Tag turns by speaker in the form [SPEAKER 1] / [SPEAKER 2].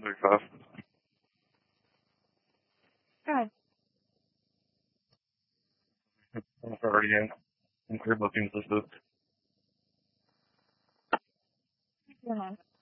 [SPEAKER 1] Very fast.
[SPEAKER 2] Good.
[SPEAKER 1] I'm already in clear bookings this week.
[SPEAKER 2] Yeah.